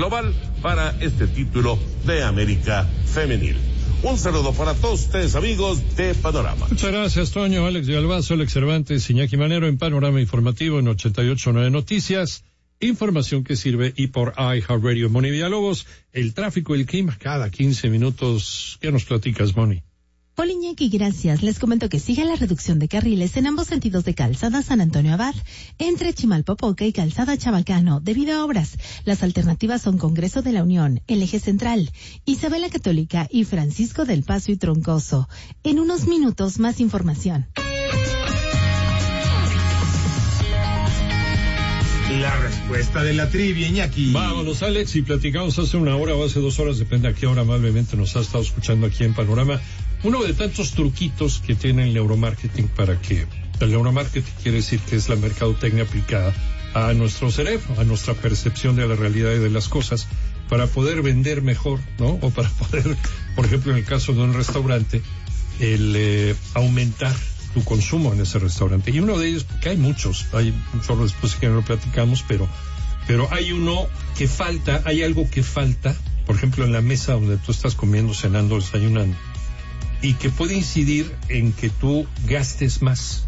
global para este título de América Femenil. Un saludo para todos ustedes, amigos de Panorama. Muchas gracias, Toño, Alex Galvazo, Alex Cervantes, Iñaki Manero en Panorama Informativo en 88.9 Noticias. Información que sirve y por iHeartRadio. Moni Villalobos, el tráfico y el clima cada 15 minutos. ¿Qué nos platicas, Moni? Hola, Iñaki, gracias. Les comento que sigue la reducción de carriles en ambos sentidos de Calzada San Antonio Abad, entre Chimalpopoca y Calzada Chabacano, debido a obras. Las alternativas son Congreso de la Unión, el Eje Central, Isabel la Católica y Francisco del Paso y Troncoso. En unos minutos, más información. La respuesta de la trivia, Iñaki. Vámonos, Alex, y platicamos hace una hora o hace 2 horas, depende a qué hora amablemente nos ha estado escuchando aquí en Panorama. Uno de tantos truquitos que tiene el neuromarketing para que... El neuromarketing quiere decir que es la mercadotecnia aplicada a nuestro cerebro, a nuestra percepción de la realidad y de las cosas, para poder vender mejor, ¿no? O para poder, por ejemplo, en el caso de un restaurante, aumentar tu consumo en ese restaurante. Y uno de ellos, porque hay muchos, hay un chorro después que no lo platicamos, pero hay uno que falta, hay algo que falta, por ejemplo, en la mesa donde tú estás comiendo, cenando, desayunando, y que puede incidir en que tú gastes más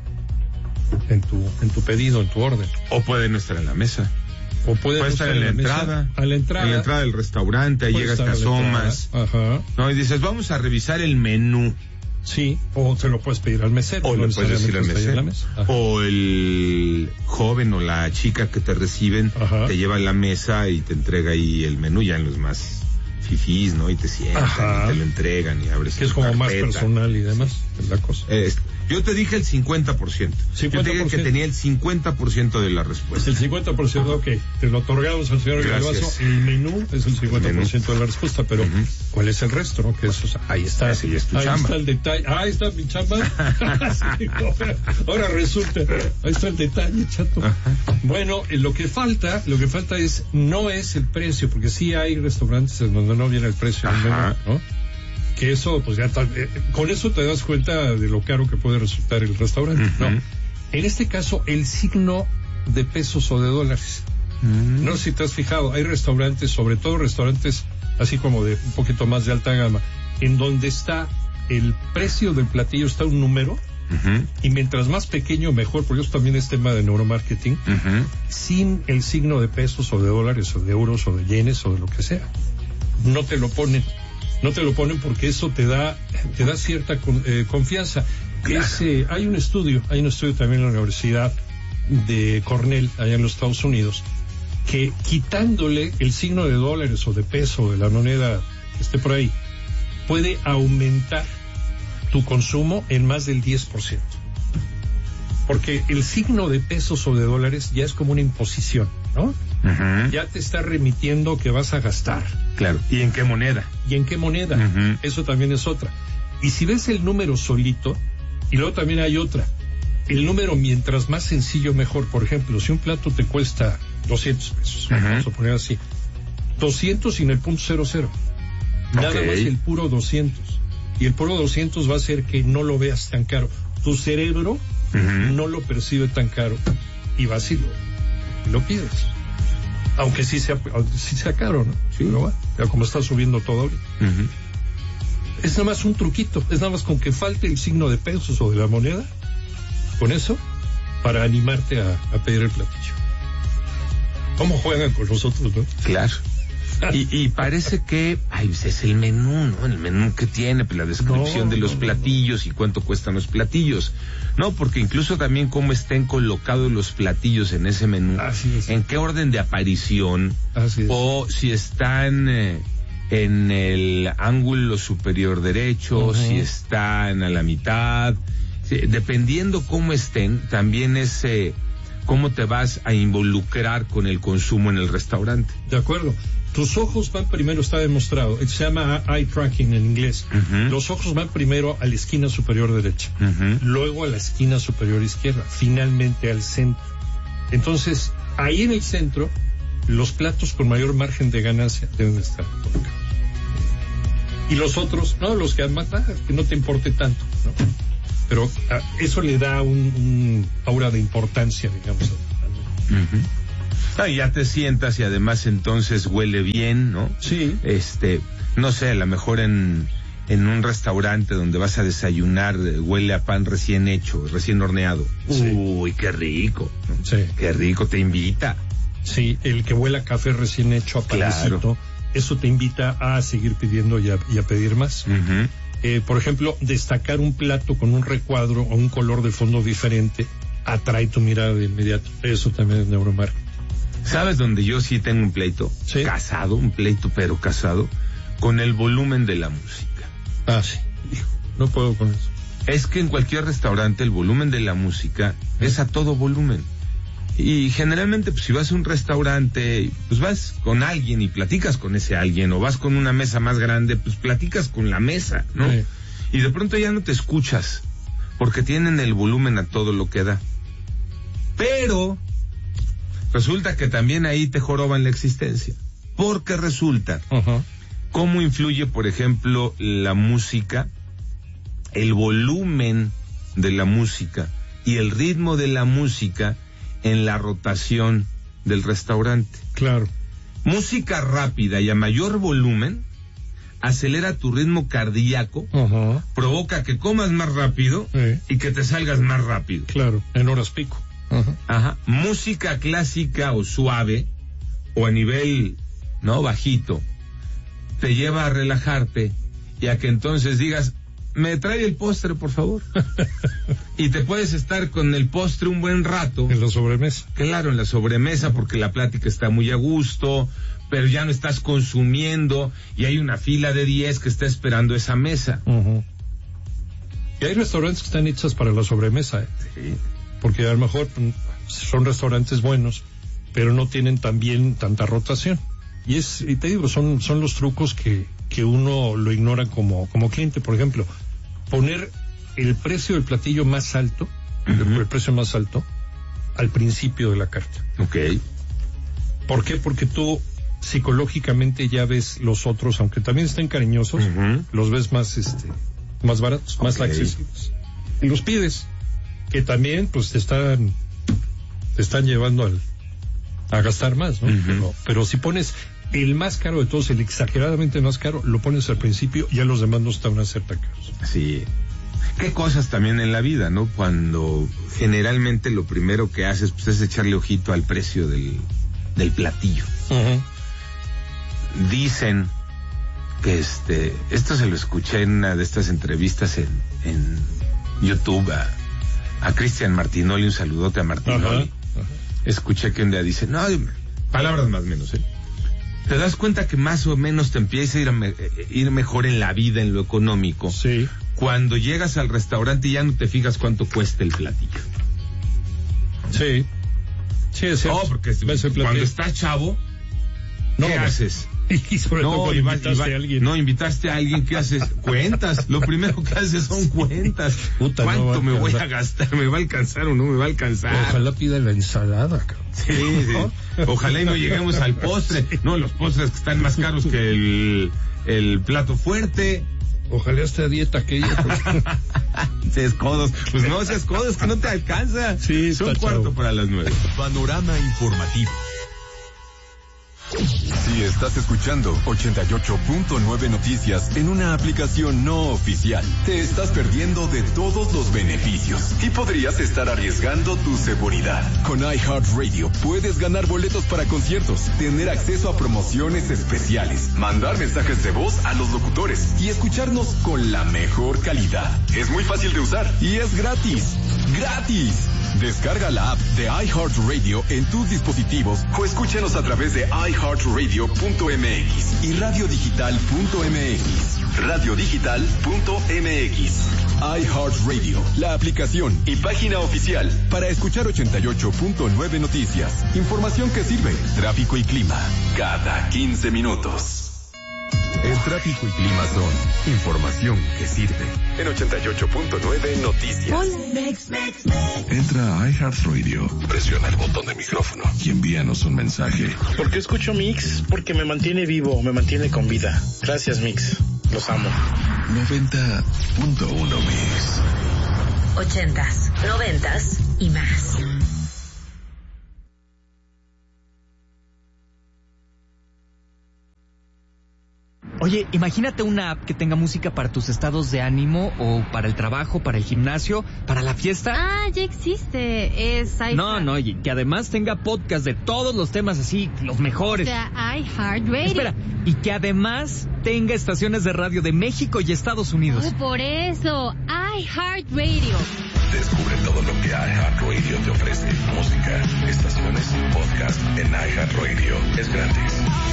en tu pedido, en tu orden. O puede no estar en la mesa. O puede estar en la entrada. A la entrada. En la entrada del restaurante, ahí llegas, te asomas. Ajá. No, y dices, vamos a revisar el menú. Sí, o se lo puedes pedir al mesero. O le puedes decir al mesero. O el joven o la chica que te reciben, ajá, te lleva a la mesa y te entrega ahí el menú, ya en los más fifís, ¿no? Y te sientan, ajá, y te lo entregan y abres. Que es como carpeta, más personal y demás, es la cosa. Yo te dije el 50%. Yo te dije que tenía el 50% de la respuesta. El 50%, ok. Te lo otorgamos al señor Galvazo. El menú es el 50% de la respuesta, pero ¿cuál es el resto, no? Que eso, ahí está. Sí, es tu ahí chamba. Está el detalle. Ahí está mi chamba. Sí, ahora resulta. Ahí está el detalle, chato. Ajá. Bueno, lo que falta no es el precio, porque sí hay restaurantes en donde no viene el precio del menú, ¿no? Que eso, pues ya con eso te das cuenta de lo caro que puede resultar el restaurante, uh-huh, ¿no? En este caso, el signo de pesos o de dólares. Uh-huh. No sé si te has fijado, hay restaurantes, sobre todo restaurantes así como de un poquito más de alta gama, en donde está el precio del platillo, está un número, uh-huh, y mientras más pequeño mejor, porque eso también es tema de neuromarketing, uh-huh, sin el signo de pesos o de dólares o de euros o de yenes o de lo que sea. No te lo ponen porque eso te da cierta confianza. Claro. Hay un estudio también en la Universidad de Cornell, allá en los Estados Unidos, que quitándole el signo de dólares o de peso de la moneda que esté por ahí, puede aumentar tu consumo en más del 10%. Porque el signo de pesos o de dólares ya es como una imposición, ¿no? Uh-huh. Ya te está remitiendo que vas a gastar. Claro. ¿Y en qué moneda? Uh-huh. Eso también es otra. Y si ves el número solito, y luego también hay otra. El número, mientras más sencillo, mejor. Por ejemplo, si un plato te cuesta 200 pesos, uh-huh, vamos a poner así, 200 sin el punto 00. Nada más el puro 200. Y el puro 200 va a hacer que no lo veas tan caro. Tu cerebro, uh-huh, no lo percibe tan caro. Y vas y lo pides. Aunque sí sea caro, ¿no? Sí. Pero bueno, ya como está subiendo todo ahorita. Uh-huh. Es nada más un truquito, es nada más con que falte el signo de pesos o de la moneda, con eso, para animarte a pedir el platillo. ¿Cómo juegan con nosotros, no? Claro. Y parece que, pues es el menú, ¿no? El menú que tiene, pues la descripción de los platillos y cuánto cuestan los platillos. No, porque incluso también cómo estén colocados los platillos en ese menú. Así es. En qué orden de aparición. Así es. O si están en el ángulo superior derecho, uh-huh, si están a la mitad. Sí, dependiendo cómo estén, también es cómo te vas a involucrar con el consumo en el restaurante. De acuerdo. Tus ojos van primero, está demostrado, se llama eye tracking en inglés. Uh-huh. Los ojos van primero a la esquina superior derecha, uh-huh, luego a la esquina superior izquierda, finalmente al centro. Entonces, ahí en el centro, los platos con mayor margen de ganancia deben estar colocados. Y los otros, no, los que que no te importe tanto, ¿no? Pero eso le da un aura de importancia, digamos. Uh-huh. Y ya te sientas y además entonces huele bien, ¿no? Sí. No sé, a lo mejor en un restaurante donde vas a desayunar, huele a pan recién hecho, recién horneado. Sí. Uy, qué rico, ¿no? Sí. Qué rico, te invita. Sí, el que huele a café recién hecho a panecito, Claro. eso te invita a seguir pidiendo y a pedir más. Uh-huh. Por ejemplo, destacar un plato con un recuadro o un color de fondo diferente atrae tu mirada de inmediato. Eso también es neuromarketing. ¿Sabes dónde yo sí tengo un pleito? Sí. Casado, un pleito pero casado, con el volumen de la música. Ah, sí. Hijo, no puedo con eso. Es que en cualquier restaurante el volumen de la música es a todo volumen. Y generalmente, pues si vas a un restaurante, pues vas con alguien y platicas con ese alguien, o vas con una mesa más grande, pues platicas con la mesa, ¿no? Sí. Y de pronto ya no te escuchas, porque tienen el volumen a todo lo que da. Pero resulta que también ahí te joroban la existencia, porque resulta Ajá. cómo influye, por ejemplo, la música, el volumen de la música y el ritmo de la música en la rotación del restaurante. Claro. Música rápida y a mayor volumen acelera tu ritmo cardíaco, Ajá. provoca que comas más rápido Sí. y que te salgas más rápido. Claro, en horas pico. Ajá. Ajá. Música clásica o suave o a nivel no bajito te lleva a relajarte y a que entonces digas, me trae el postre, por favor. Y te puedes estar con el postre un buen rato. En la sobremesa. Claro, en la sobremesa, porque la plática está muy a gusto, pero ya no estás consumiendo y hay una fila de 10 que está esperando esa mesa. Ajá. Y hay restaurantes que están hechos para la sobremesa, ¿eh? Sí. Porque a lo mejor son restaurantes buenos, pero no tienen también tanta rotación. Y te digo, son los trucos que uno lo ignora como cliente. Por ejemplo, poner el precio del platillo más alto, Uh-huh. el precio más alto, al principio de la carta. Ok. ¿Por qué? Porque tú psicológicamente ya ves los otros, aunque también estén cariñosos, Uh-huh. los ves más baratos, más Ok. accesibles. Y los pides, que también pues te están llevando a gastar más, ¿no? Uh-huh. Pero si pones el más caro de todos, el exageradamente más caro, lo pones al principio, ya los demás no están a ser tan caros. Sí. Qué cosas también en la vida, ¿no? Cuando generalmente lo primero que haces pues, es echarle ojito al precio del platillo. Uh-huh. Dicen que esto se lo escuché en una de estas entrevistas en YouTube a Cristian Martinoli, un saludote a Martinoli. Ajá. Escuché que un día dice, no, palabras más o menos, te das cuenta que más o menos te empieza a ir mejor en la vida, en lo económico. Sí. Cuando llegas al restaurante y ya no te fijas cuánto cuesta el platillo. Sí. Sí, es cierto. No, porque Ves el cuando platillo. estás chavo, No, ¿qué haces? Y sobre todo cuando invitaste a alguien. No, invitaste a alguien, ¿qué haces? Cuentas. Lo primero que haces son cuentas. Puta, ¿Cuánto no me voy a alcanzar. gastar? ¿Me va a alcanzar o no me va a alcanzar? Ojalá pida la ensalada, cabrón. Sí. Ojalá y no lleguemos al postre. No, los postres que están más caros que el plato fuerte. Ojalá esté a dieta aquella. Seas codos. Pues no seas codos, que no te alcanza. Sí, Son está 8:45 chavo. para las 9. Panorama informativo. Si estás escuchando 88.9 Noticias en una aplicación no oficial, te estás perdiendo de todos los beneficios y podrías estar arriesgando tu seguridad. Con iHeartRadio puedes ganar boletos para conciertos, tener acceso a promociones especiales, mandar mensajes de voz a los locutores y escucharnos con la mejor calidad. Es muy fácil de usar y es gratis. ¡Gratis! Descarga la app de iHeartRadio en tus dispositivos o escúchanos a través de iHeartRadio.mx y radiodigital.mx. Radiodigital.mx. iHeartRadio, la aplicación y página oficial para escuchar 88.9 Noticias. Información que sirve, tráfico y clima, cada 15 minutos. El tráfico y clima son información que sirve. En 88.9 Noticias. Entra a iHeartRadio, presiona el botón de micrófono y envíanos un mensaje. ¿Por qué escucho Mix? Porque me mantiene vivo, me mantiene con vida. Gracias, Mix. Los amo. 90.1 Mix. 80s, 90s y más. Oye, imagínate una app que tenga música para tus estados de ánimo o para el trabajo, para el gimnasio, para la fiesta. Ah, ya existe. Es iHeart. No, y que además tenga podcast de todos los temas así, los mejores. O sea, iHeartRadio. Espera, y que además tenga estaciones de radio de México y Estados Unidos. Por eso, iHeartRadio. Descubre todo lo que iHeartRadio te ofrece. Música, estaciones, podcast en iHeartRadio. Es gratis.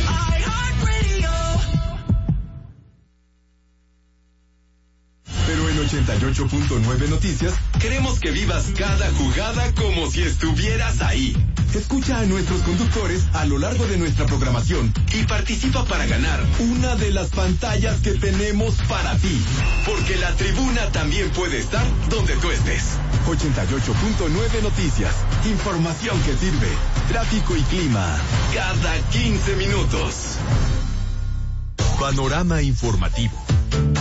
Pero en 88.9 Noticias queremos que vivas cada jugada como si estuvieras ahí. Escucha a nuestros conductores a lo largo de nuestra programación y participa para ganar una de las pantallas que tenemos para ti. Porque la tribuna también puede estar donde tú estés. 88.9 Noticias. Información que sirve. Tráfico y clima. Cada 15 minutos. Panorama informativo.